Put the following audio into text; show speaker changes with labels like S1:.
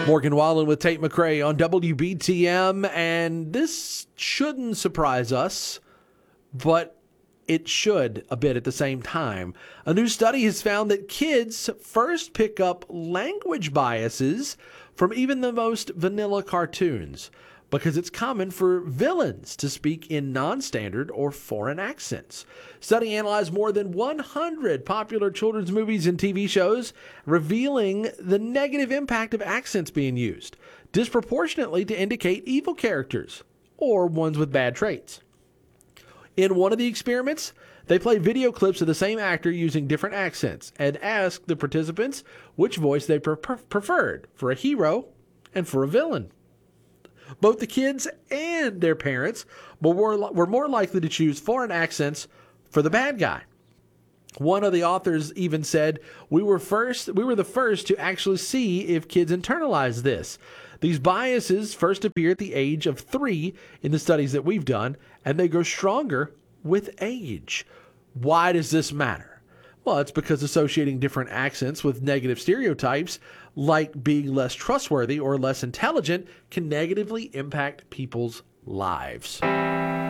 S1: Morgan Wallen with Tate McRae on WBTM, and this shouldn't surprise us, but it should a bit at the same time. A new study has found that kids first pick up language biases from even the most vanilla cartoons, because it's common for villains to speak in non-standard or foreign accents. Study analyzed more than 100 popular children's movies and TV shows, revealing the negative impact of accents being used, disproportionately to indicate evil characters or ones with bad traits. In one of the experiments, they played video clips of the same actor using different accents and asked the participants which voice they preferred for a hero and for a villain. Both the kids and their parents were more likely to choose foreign accents for the bad guy. One of the authors even said, we were the first to actually see if kids internalize this. These biases first appear at the age of 3 in the studies that we've done, and they grow stronger with age. Why does this matter? Well, it's because associating different accents with negative stereotypes, like being less trustworthy or less intelligent, can negatively impact people's lives.